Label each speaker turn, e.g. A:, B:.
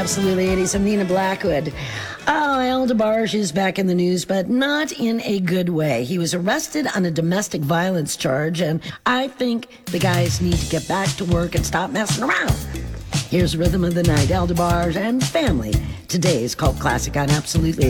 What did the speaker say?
A: Absolutely 80s. I'm Nina Blackwood. Oh, El DeBarge is back in the news, but not in a good way. He was arrested on a domestic violence charge, and I think the guys need to get back to work and stop messing around. Here's Rhythm of the Night, El DeBarge and Family. Today's cult classic on Absolutely